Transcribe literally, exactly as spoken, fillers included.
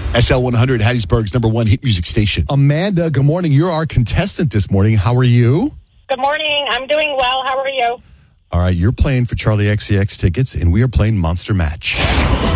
S L one hundred, Hattiesburg's number one hit music station. Amanda, good morning. You're our contestant this morning. How are you? Good morning. I'm doing well. How are you? All right, you're playing for Charlie X C X tickets, and we are playing Monster Match.